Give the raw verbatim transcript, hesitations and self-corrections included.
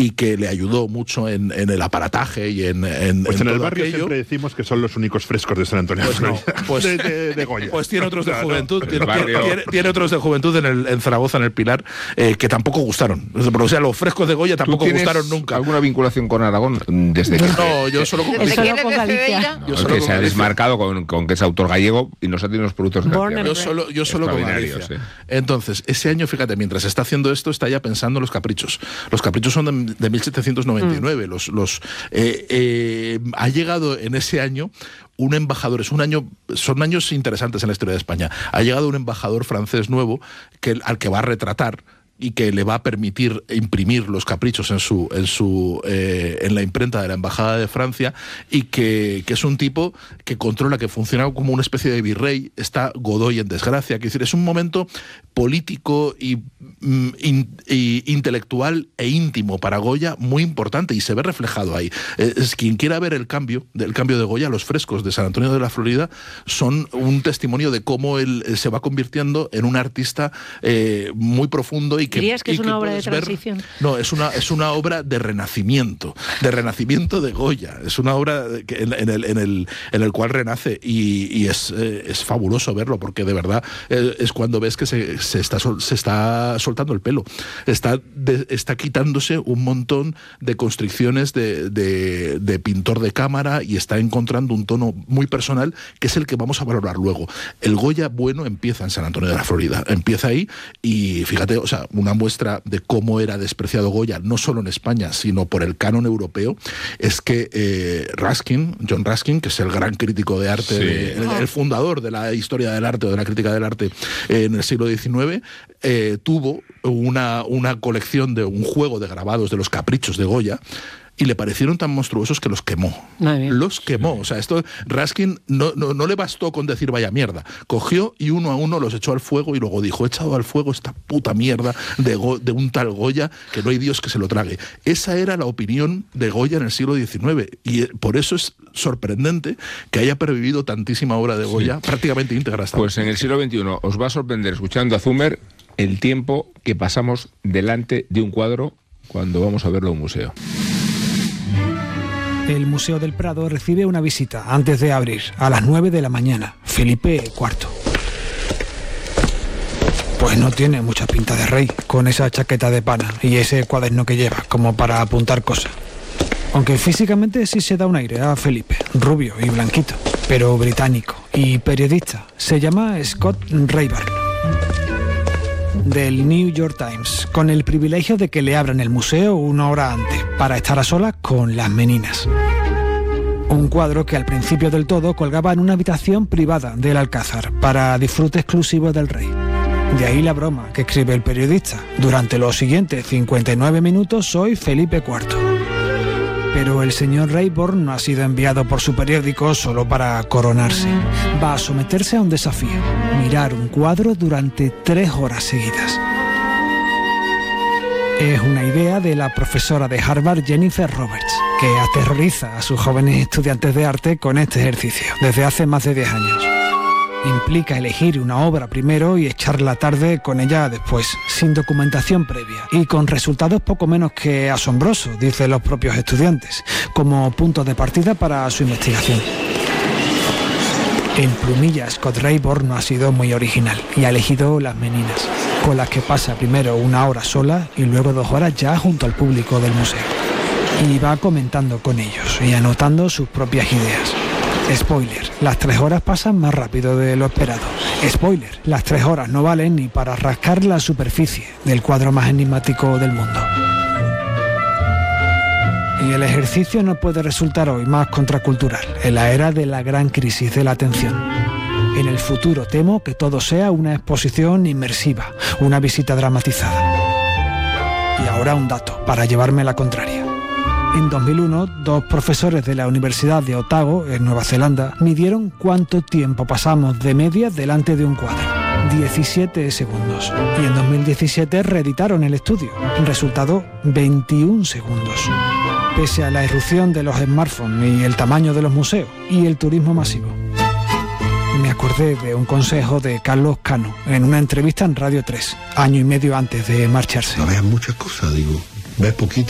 y que le ayudó mucho en, en el aparataje y en, en Pues en, en el todo barrio aquello. siempre decimos que son los únicos frescos de San Antonio Pues no, pues, de, de, de Goya. Pues tiene otros de O sea, juventud, no, tiene, barrio... tiene, tiene otros de juventud en, el, en Zaragoza, en el Pilar, eh, que tampoco gustaron. O sea, los frescos de Goya tampoco gustaron nunca. ¿Alguna vinculación con Aragón? Desde que, no, yo solo con ¿Desde Galicia. quién es de Galicia? Yo solo que con se ha Galicia. desmarcado con, con que es autor gallego y nos ha tenido unos productos de Born and Yo solo, yo solo con Galicia. Sí. Entonces, ese año, fíjate, mientras está haciendo esto, está ya pensando en los caprichos. Los caprichos son de, de mil setecientos noventa y nueve. Mm. Los, los, eh, eh, ha llegado en ese año un embajador, es un año, son años interesantes en la historia de España. Ha llegado un embajador francés nuevo que, al que va a retratar y que le va a permitir imprimir los caprichos en su en su eh, en la imprenta de la Embajada de Francia, y que, que es un tipo que controla, que funciona como una especie de virrey. Está Godoy en desgracia, que es decir, es un momento político y, in, y intelectual e íntimo para Goya muy importante, y se ve reflejado ahí. Es quien quiera ver el cambio del cambio de Goya, los frescos de San Antonio de la Florida son un testimonio de cómo él se va convirtiendo en un artista eh, muy profundo. Y ¿Dirías que es una obra de ver, transición? No, es una, es una obra de renacimiento, de renacimiento de Goya. Es una obra que en, en, el, en, el, en el cual renace, y, y es, eh, es fabuloso verlo, porque de verdad eh, es cuando ves que se, se, está, se está soltando el pelo, está, de, está quitándose un montón de constricciones de, de, de pintor de cámara, y está encontrando un tono muy personal, que es el que vamos a valorar luego. El Goya bueno empieza en San Antonio de la Florida, empieza ahí, y fíjate, o sea, una muestra de cómo era despreciado Goya, no solo en España, sino por el canon europeo, es que eh, Ruskin, John Ruskin, que es el gran crítico de arte, sí. de, el, el fundador de la historia del arte o de la crítica del arte eh, en el siglo diecinueve, eh, tuvo una, una colección de un juego de grabados de los caprichos de Goya, y le parecieron tan monstruosos que los quemó. Los quemó. O sea, esto, Ruskin no, no, no le bastó con decir vaya mierda. Cogió y uno a uno los echó al fuego, y luego dijo: he echado al fuego esta puta mierda de, Go, de un tal Goya, que no hay Dios que se lo trague. Esa era la opinión de Goya en el siglo diecinueve, y por eso es sorprendente que haya pervivido tantísima obra de Goya, sí, prácticamente íntegra hasta Pues en el siglo veintiuno os va a sorprender, escuchando a Zumer, el tiempo que pasamos delante de un cuadro cuando vamos a verlo en un museo. El Museo del Prado recibe una visita antes de abrir, a las nueve de la mañana. Felipe cuarto. Pues no tiene mucha pinta de rey, con esa chaqueta de pana y ese cuaderno que lleva, como para apuntar cosas. Aunque físicamente sí se da un aire a Felipe, rubio y blanquito, pero británico y periodista. Se llama Scott Rayburn, del New York Times, con el privilegio de que le abran el museo una hora antes, para estar a solas con las meninas. Un cuadro que al principio del todo colgaba en una habitación privada del Alcázar, para disfrute exclusivo del rey. De ahí la broma que escribe el periodista: durante los siguientes cincuenta y nueve minutos soy Felipe cuarto. Pero el señor Rayburn no ha sido enviado por su periódico solo para coronarse. Va a someterse a un desafío: mirar un cuadro durante tres horas seguidas. Es una idea de la profesora de Harvard, Jennifer Roberts, que aterroriza a sus jóvenes estudiantes de arte con este ejercicio desde hace más de diez años. Implica elegir una obra primero y echar la tarde con ella después, sin documentación previa y con resultados poco menos que asombrosos, dicen los propios estudiantes, como punto de partida para su investigación. En plumilla, Scott Rayburn no ha sido muy original y ha elegido las meninas, con las que pasa primero una hora sola y luego dos horas ya junto al público del museo. Y va comentando con ellos y anotando sus propias ideas. Spoiler, las tres horas pasan más rápido de lo esperado. Spoiler, las tres horas no valen ni para rascar la superficie del cuadro más enigmático del mundo. Y el ejercicio no puede resultar hoy más contracultural, en la era de la gran crisis de la atención. En el futuro temo que todo sea una exposición inmersiva, una visita dramatizada. Y ahora un dato, para llevarme la contraria. En dos mil uno, dos profesores de la Universidad de Otago, en Nueva Zelanda, midieron cuánto tiempo pasamos de media delante de un cuadro. diecisiete segundos. Y en dos mil diecisiete reeditaron el estudio. Resultado, veintiún segundos. Pese a la irrupción de los smartphones y el tamaño de los museos y el turismo masivo. Me acordé de un consejo de Carlos Cano en una entrevista en Radio tres, año y medio antes de marcharse. No veas muchas cosas, digo. Ves poquito.